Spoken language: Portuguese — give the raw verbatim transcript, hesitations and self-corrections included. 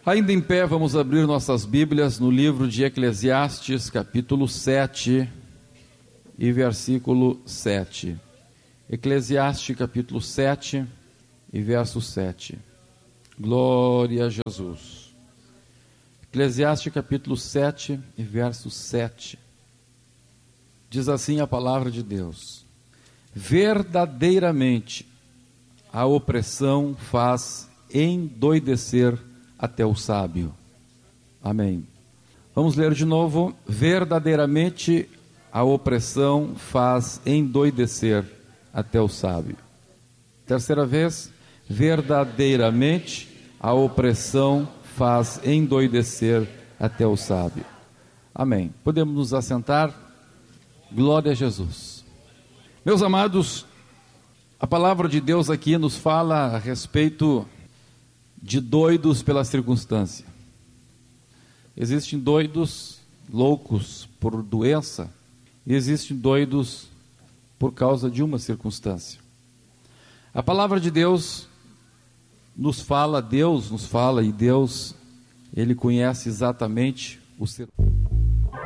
Ainda em pé, vamos abrir nossas Bíblias no livro de Eclesiastes, capítulo sete e versículo sete. Eclesiastes, capítulo sete e verso sete. Glória a Jesus. Eclesiastes, capítulo sete e verso sete. Diz assim a palavra de Deus: verdadeiramente a opressão faz endoidecer até o sábio. Amém. Vamos ler de novo. Verdadeiramente a opressão faz endoidecer até o sábio. Terceira vez. Verdadeiramente a opressão faz endoidecer até o sábio. Amém. Podemos nos assentar? Glória a Jesus. Meus amados, a palavra de Deus aqui nos fala a respeito de doidos pela circunstância. Existem doidos loucos por doença e existem doidos por causa de uma circunstância. A palavra de Deus nos fala, Deus nos fala, e Deus, Ele conhece exatamente o ser humano.